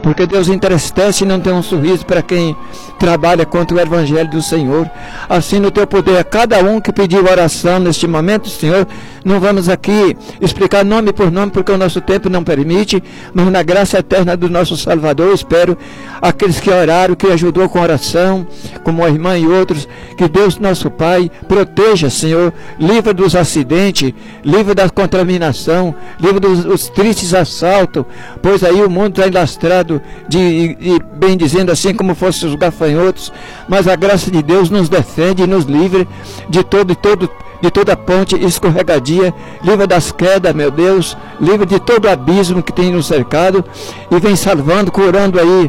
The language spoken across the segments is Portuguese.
porque Deus entristece e não tem um sorriso para quem trabalha contra o Evangelho do Senhor. Assim, no teu poder, a cada um que pediu oração neste momento, Senhor, não vamos aqui explicar nome por nome, porque o nosso tempo não permite, mas na graça eterna do nosso Salvador, espero aqueles que oraram, que ajudou com oração, como a irmã e outros, que Deus nosso Pai proteja, Senhor, livra dos acidentes, livra da contaminação, livra dos tristes assaltos, pois aí o mundo está enlastrado de bem dizendo assim, como fossem os gafanhotos, mas a graça de Deus nos defende e nos livra de toda ponte escorregadia, livra das quedas, meu Deus, livra de todo abismo que tem nos cercado, e vem salvando, curando aí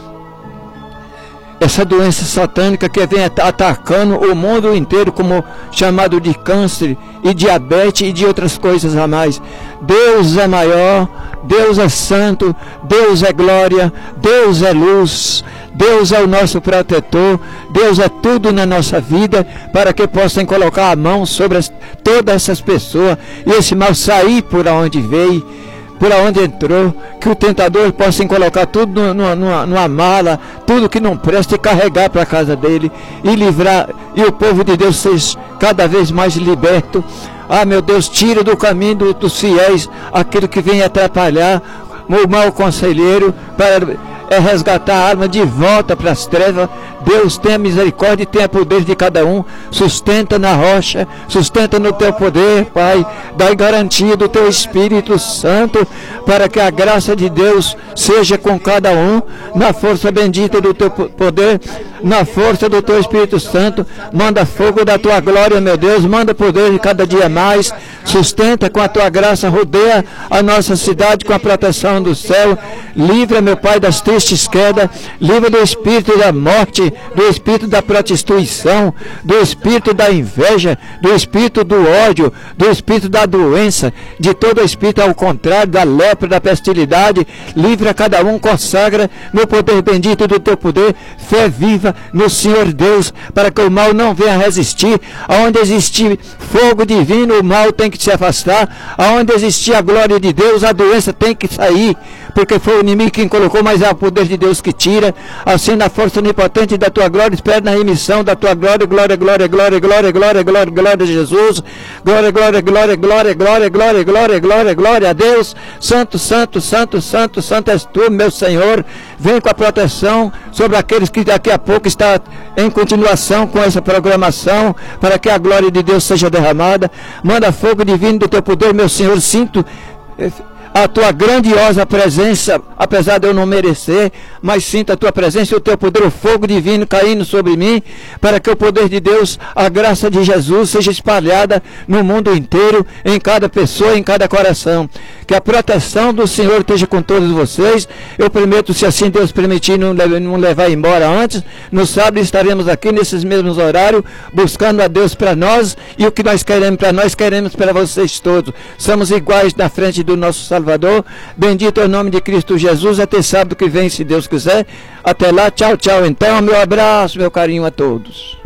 essa doença satânica que vem atacando o mundo inteiro, como chamado de câncer e diabetes e de outras coisas a mais. Deus é maior, Deus é santo, Deus é glória, Deus é luz, Deus é o nosso protetor, Deus é tudo na nossa vida, para que possam colocar a mão sobre todas essas pessoas e esse mal sair por onde veio, por onde entrou, que o tentador possa colocar tudo numa mala, tudo que não presta, e carregar para a casa dele e livrar, e o povo de Deus seja cada vez mais liberto. Ah, meu Deus, tira do caminho dos fiéis aquilo que vem atrapalhar, o mau conselheiro, para resgatar a alma de volta para as trevas. Deus, tenha misericórdia e tenha poder de cada um, sustenta na rocha, sustenta no teu poder, Pai, dá garantia do teu Espírito Santo, para que a graça de Deus seja com cada um, na força bendita do teu poder, na força do teu Espírito Santo. Manda fogo da tua glória, meu Deus, manda poder de cada dia mais, sustenta com a tua graça, rodeia a nossa cidade com a proteção do céu, livra, meu Pai, das tristes quedas, livra do espírito da morte, do espírito da prostituição, do espírito da inveja, do espírito do ódio, do espírito da doença, de todo espírito ao contrário, da lepra, da pestilidade. Livra cada um, consagra no poder bendito do teu poder, fé viva no Senhor Deus, para que o mal não venha resistir. Aonde existir fogo divino, o mal tem que se afastar. Aonde existir a glória de Deus, a doença tem que sair, porque foi o inimigo quem colocou, mas é o poder de Deus que tira. Assim, na força onipotente da tua glória, espera na remissão da tua glória, glória, glória, glória, glória, glória, glória, glória a Jesus, glória, glória, glória, glória, glória, glória, glória, glória, glória a Deus. Santo, santo, santo, santo, santo és tu, meu Senhor. Vem com a proteção sobre aqueles que daqui a pouco está em continuação com essa programação, para que a glória de Deus seja derramada. Manda fogo divino do teu poder, meu Senhor. Sinto a tua grandiosa presença, apesar de eu não merecer, mas sinto a tua presença e o teu poder, o fogo divino caindo sobre mim, para que o poder de Deus, a graça de Jesus seja espalhada no mundo inteiro, em cada pessoa, em cada coração. Que a proteção do Senhor esteja com todos vocês. Eu prometo, se assim Deus permitir, não levar embora antes, no sábado estaremos aqui nesses mesmos horários, buscando a Deus para nós, e o que nós queremos para nós, queremos para vocês todos. Somos iguais na frente do nosso Salvador. Bendito é o nome de Cristo Jesus. Até sábado que vem, se Deus quiser. Até lá, tchau, tchau. Então, meu abraço, meu carinho a todos.